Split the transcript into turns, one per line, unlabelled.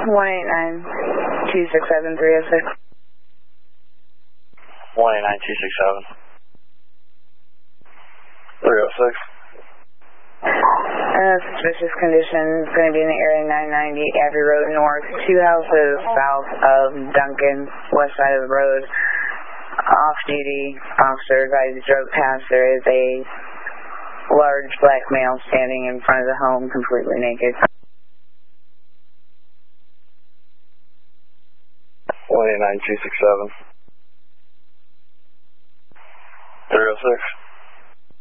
189-267-306.
189-267. 306.
Suspicious condition is going to be in the area 990 Abbey Road North, 2 houses south of Duncan, west side of the road. Off-duty officer advised drove past. There is a large black male standing in front of the home, completely naked.
189-267. 306.